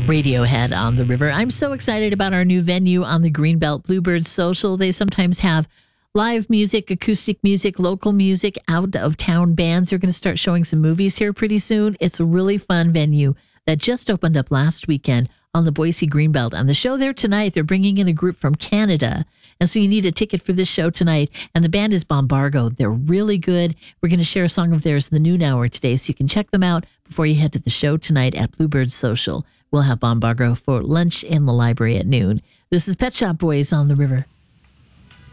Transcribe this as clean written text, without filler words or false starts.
Radiohead on the River. I'm so excited about our new venue on the Greenbelt Bluebird Social. They sometimes have live music, acoustic music, local music, out of town bands. They're going to start showing some movies here pretty soon. It's a really fun venue that just opened up last weekend on the Boise Greenbelt. On the show there tonight, they're bringing in a group from Canada. And so you need a ticket for this show tonight. And the band is Bombargo. They're really good. We're going to share a song of theirs in the noon hour today, so you can check them out before you head to the show tonight at Bluebird Social. We'll have Bombargo for lunch in the library at noon. This is Pet Shop Boys on the River.